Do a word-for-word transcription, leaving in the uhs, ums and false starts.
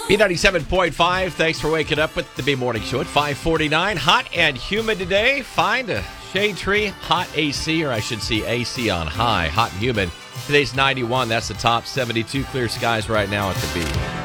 B ninety-seven point five, thanks for waking up with the B Morning Show at five forty-nine. Hot and humid today. Find a shade tree, hot A C, or I should say A C on high. Hot and humid. Today's ninety-one, that's the top. seventy-two clear skies right now at the B.